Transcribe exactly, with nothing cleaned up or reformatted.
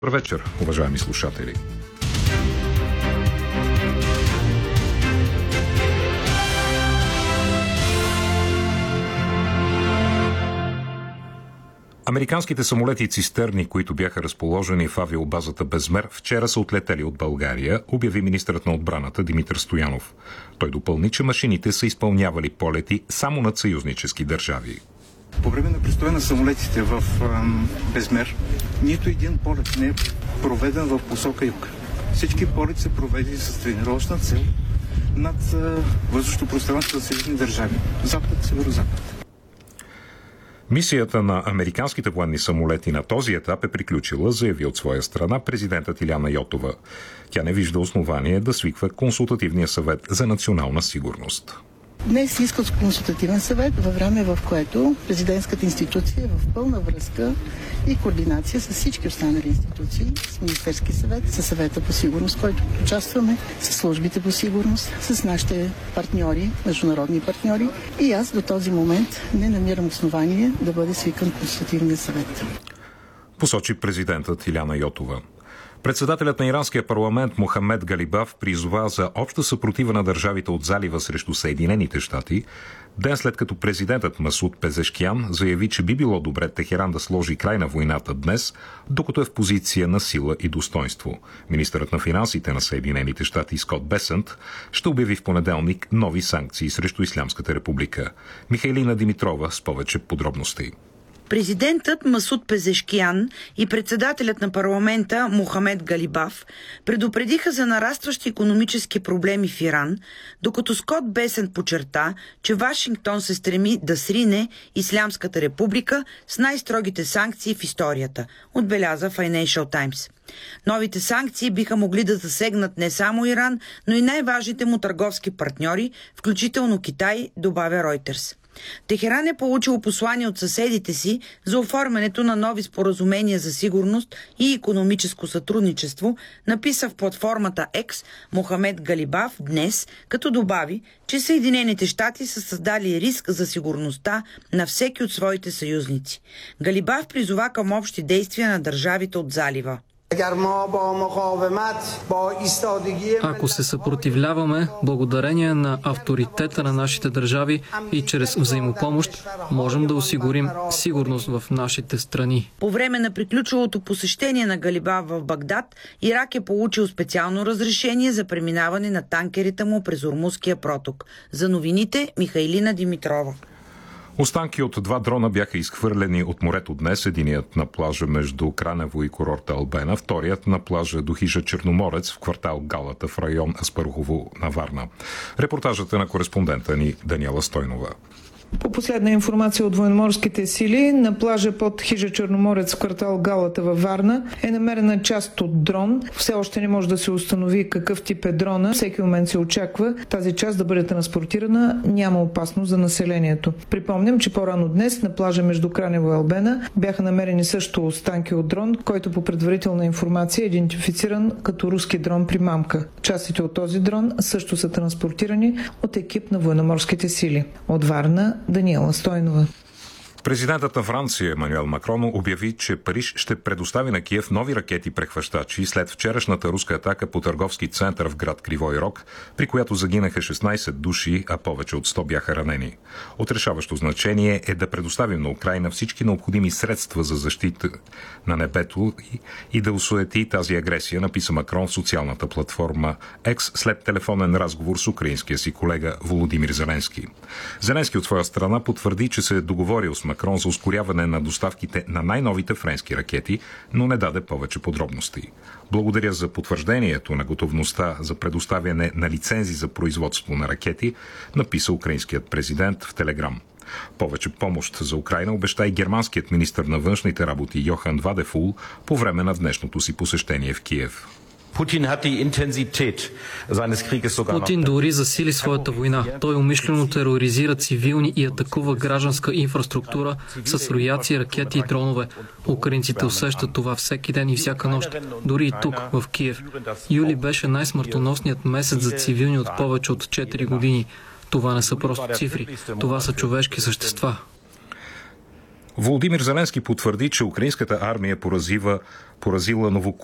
Добър вечер, уважаеми слушатели! Американските самолети цистерни, които бяха разположени в авиобазата Безмер, вчера са отлетели от България, обяви министърът на отбраната Димитър Стоянов. Той допълни, че машините са изпълнявали полети само над съюзнически държави. По време на престоя на самолетите в ам, Безмер, нито един полет не е проведен в посока юг. Всички полети са проведени с тренировъчна цел над въздушното пространство на съюзни държави. Запад, северо-запад. Мисията на американските военни самолети на този етап е приключила, заяви от своя страна президентът Илияна Йотова. Тя не вижда основание да свиква Консултативния съвет за национална сигурност. Днес искат консултативен съвет във време, в което президентската институция е в пълна връзка и координация с всички останали институции, с Министерски съвет, с съвета по сигурност, който участваме, с службите по сигурност, с нашите партньори, международни партньори. И аз до този момент не намирам основание да бъде свикан консултативния съвет. Посочи президентът Илияна Йотова. Председателят на иранския парламент Мохамед Галибаф призова за обща съпротива на държавите от залива срещу Съединените щати, ден след като президентът Масуд Пезешкиян заяви, че би било добре Техеран да сложи край на войната днес, докато е в позиция на сила и достоинство. Министърът на финансите на Съединените щати Скот Бесънт ще обяви в понеделник нови санкции срещу Ислямската република. Михайлина Димитрова с повече подробности. Президентът Масуд Пезешкиян и председателят на парламента Мохамед Галибаф предупредиха за нарастващи икономически проблеми в Иран, докато Скот Бесънт подчерта, че Вашингтон се стреми да срине Ислямската република с най-строгите санкции в историята, отбеляза Financial Times. Новите санкции биха могли да засегнат не само Иран, но и най-важните му търговски партньори, включително Китай, добавя Reuters. Техеран е получил послание от съседите си за оформянето на нови споразумения за сигурност и икономическо сътрудничество, написа в платформата X Мохамед Галибаф днес, като добави, че Съединените щати са създали риск за сигурността на всеки от своите съюзници. Галибаф призова към общи действия на държавите от залива. Ако се съпротивляваме благодарение на авторитета на нашите държави и чрез взаимопомощ, можем да осигурим сигурност в нашите страни. По време на приключилото посещение на Галибаф в Багдад, Ирак е получил специално разрешение за преминаване на танкерите му през Ормузския проток. За новините Михайлина Димитрова. Останки от два дрона бяха изхвърлени от морето днес, единият на плажа между Кранево и курорта Албена, вторият на плажа до хижа Черноморец в квартал Галата в район Аспарухово на Варна. Репортажът е на кореспондента ни Даниела Стойнова. По последна информация от военноморските сили, на плажа под хижа Черноморец в квартал Галата във Варна е намерена част от дрон. Все още не може да се установи какъв тип е дрона. Всеки момент се очаква тази част да бъде транспортирана. Няма опасност за населението. Припомням, че по-рано днес на плажа между Кранево и Албена бяха намерени също останки от дрон, който по предварителна информация е идентифициран като руски дрон примамка. Частите от този дрон също са транспортирани от екип на военноморските сили. От Варна Даниела Стойнова. Президентът на Франция Емануел Макрон обяви, че Париж ще предостави на Киев нови ракети-прехващачи след вчерашната руска атака по търговски център в град Кривой Рог, при която загинаха шестнайсет души, а повече от сто бяха ранени. От решаващо значение е да предоставим на Украйна всички необходими средства за защита на небето и, и да осуети тази агресия, написа Макрон в социалната платформа X след телефонен разговор с украинския си колега Володимир Зеленски. Зеленски от своя страна потвърди, че се е договорил с Макрон за ускоряване на доставките на най-новите френски ракети, но не даде повече подробности. Благодаря за потвърждението на готовността за предоставяне на лицензи за производство на ракети, написа украинският президент в Телеграм. Повече помощ за Украйна обеща и германският министър на външните работи Йохан Вадефул по време на днешното си посещение в Киев. Путин дори засили своята война. Той умишлено тероризира цивилни и атакува гражданска инфраструктура с рояци, ракети и дронове. Украинците усещат това всеки ден и всяка нощ, дори и тук, в Киев. Юли беше най-смъртоносният месец за цивилни от повече от четири години. Това не са просто цифри, това са човешки същества. Володимир Зеленски потвърди, че украинската армия поразила, поразила ново